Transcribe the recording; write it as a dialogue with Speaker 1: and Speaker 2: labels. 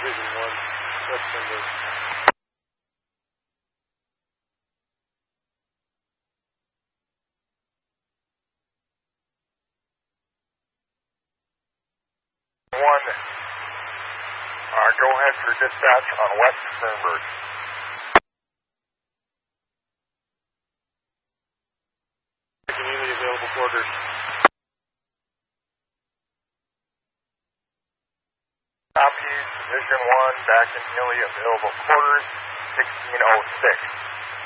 Speaker 1: Division 1, September.
Speaker 2: Go ahead for dispatch on West Sternberg.
Speaker 1: Community available quarters.
Speaker 2: Copy, Division 1, back in Hilly, available quarters, 1606.